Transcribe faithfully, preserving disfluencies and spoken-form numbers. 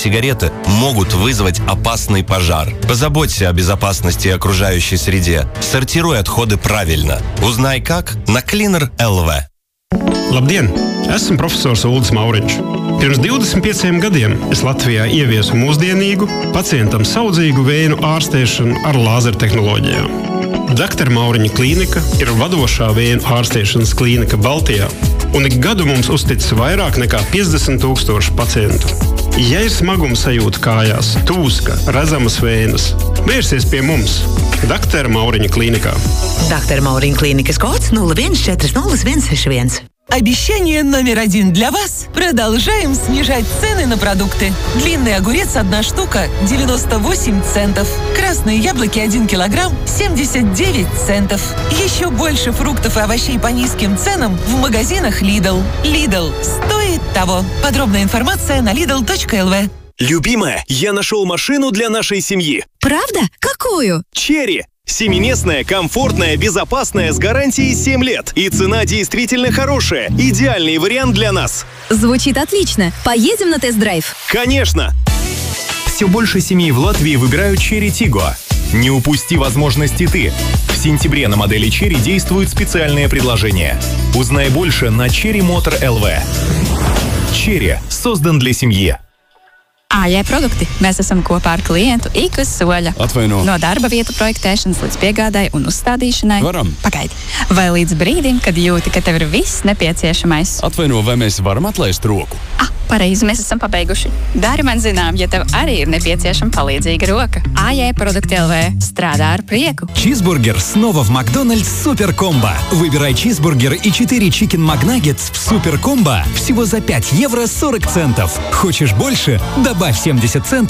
сигареты могут вызвать опасный пожар. Позаботься о безопасности окружающей среде. Сортируй отходы правильно. Узнай как на Cleaner точка эл ви. Labdien! Esmu profesors Uldis Mauriņš. Pirms divdesmit pieciem gadiem es Latvijā ieviesu mūsdienīgu, pacientam saudzīgu vēju ārstēšanu ar lāzertehnoloģijām. Daktere Mauriņa klīnika ir vadošā vēju ārstēšanas klīnika Baltijā, un ik gadu mums uztic vairāk nekā piecdesmit tūkstoši pacientu. Ja ir smaguma sajūta kājās, tūska, redzamas vējas, vērsies pie mums, Daktere Mauriņa klīnikā. Daktere Mauriņa klīnikas kods нуль один четыре ноль один шесть один. Обещание номер один для вас. Продолжаем снижать цены на продукты. Длинный огурец одна штука девяносто восемь центов. Красные яблоки один килограмм семьдесят девять центов. Еще больше фруктов и овощей по низким ценам в магазинах Lidl. Lidl стоит того. Подробная информация на лидл точка эл ви. Любимая, я нашел машину для нашей семьи. Правда? Какую? Черри. Семиместная, комфортная, безопасная, с гарантией семь лет. И цена действительно хорошая. Идеальный вариант для нас. Звучит отлично. Поедем на тест-драйв? Конечно! Все больше семей в Латвии выбирают Chery Tiggo. Не упусти возможности ты. В сентябре на модели Chery действует специальное предложение. Узнай больше на черри мотор точка эл ви. Chery создан для семьи. á jé produkti. Mēs esam kopā ar klientu ik uz soļa. Atvaino. No darba vietu projektēšanas līdz piegādai un uzstādīšanai. Varam. Pagaidi. Vai līdz brīdim, kad jūti, ka tev ir viss nepieciešamais. Atvaino, vai mēs varam atlaist roku? Ah, pareizi, mēs esam pabeiguši. Dari man zinām, ja tev arī ir необходима palīdzīga рока. á jé продукты эл ви. Страда ar prieku. Чизбургер снова в Макдональдс Супер Комбо. Выбирай чизбургер и четыре чикен Макнаггетс в Супер Комбо всего за пять евро сорок центов. Хочешь больше? Добавь семьдесят центов